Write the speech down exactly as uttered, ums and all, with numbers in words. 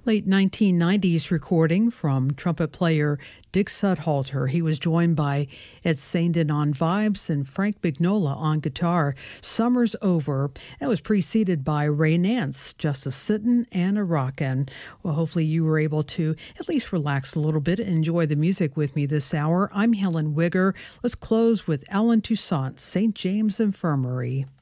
Late nineteen nineties recording from trumpet player Dick Sudhalter. He was joined by Ed Sandin on vibes and Frank Mignola on guitar. Summer's Over. That was preceded by Ray Nance, Just a Sittin' and a Rockin'. Well, hopefully you were able to at least relax a little bit and enjoy the music with me this hour. I'm Helen Wigger. Let's close with Alan Toussaint, Saint James Infirmary.